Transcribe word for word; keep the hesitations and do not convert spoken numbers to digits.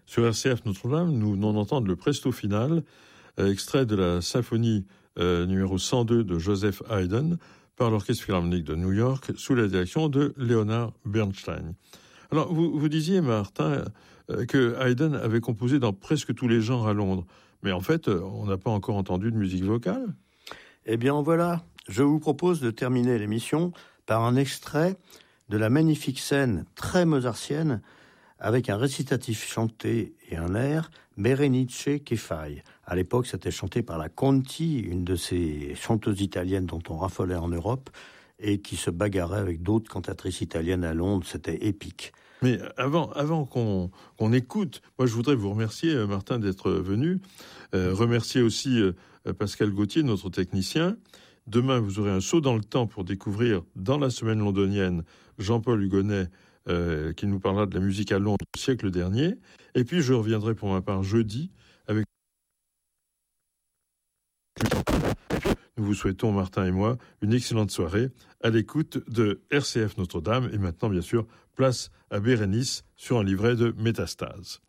Sur R C F Notre-Dame, nous venons d'entendre le presto final, euh, extrait de la symphonie euh, numéro cent deux de Joseph Haydn par l'Orchestre Philharmonique de New York sous la direction de Leonard Bernstein. Alors, vous, vous disiez, Martin, euh, que Haydn avait composé dans presque tous les genres à Londres. Mais en fait, euh, on n'a pas encore entendu de musique vocale. Eh bien, voilà. Je vous propose de terminer l'émission par un extrait de la magnifique scène très mozartienne avec un récitatif chanté et un air, Berenice che fai. À l'époque, c'était chanté par la Conti, une de ces chanteuses italiennes dont on raffolait en Europe et qui se bagarrait avec d'autres cantatrices italiennes à Londres. C'était épique. Mais avant, avant qu'on, qu'on écoute, moi je voudrais vous remercier, Martin, d'être venu. Euh, remercier aussi euh, Pascal Gauthier, notre technicien. Demain, vous aurez un saut dans le temps pour découvrir, dans la semaine londonienne, Jean-Paul Hugonnet, euh, qui nous parlera de la musique à Londres du siècle dernier. Et puis, je reviendrai pour ma part jeudi avec... Nous vous souhaitons, Martin et moi, une excellente soirée à l'écoute de R C F Notre-Dame. Et maintenant, bien sûr, place à Bérénice sur un livret de Métastase.